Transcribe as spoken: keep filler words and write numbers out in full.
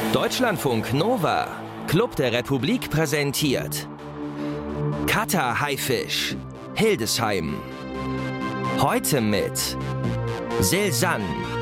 Deutschlandfunk Nova, Club der Republik präsentiert Cutter Haifisch, Hildesheim. Heute mit Silsan.